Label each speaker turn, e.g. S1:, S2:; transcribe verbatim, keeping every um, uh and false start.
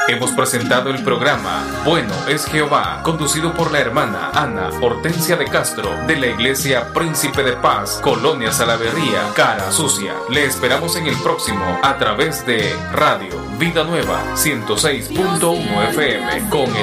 S1: Hemos presentado el programa Bueno es Jehová, conducido por la hermana Ana Hortensia de Castro, de la Iglesia Príncipe de Paz, Colonia Salaverría, Cara Sucia. Le esperamos en el próximo a través de Radio Vida Nueva ciento seis punto uno F M con el